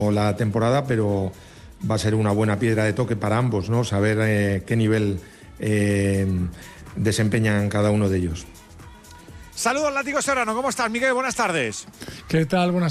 la temporada, pero va a ser una buena piedra de toque para ambos, ¿no? Saber qué nivel desempeñan cada uno de ellos. Saludos, Látigo Serrano. ¿Cómo estás, Miguel? Buenas tardes. ¿Qué tal? Buenas